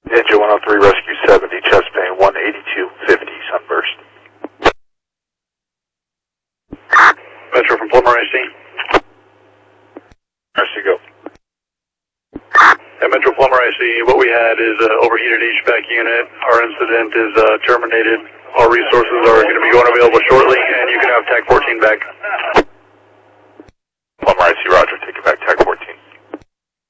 Ninja 103, Rescue 70, chest pain 18250, sunburst. Metro from Plummer IC. RC go. At Metro Plummer IC, what we had is an overheated HVAC unit. Our incident is terminated. Our resources are going to be going available shortly, and you can have TAC 14 back.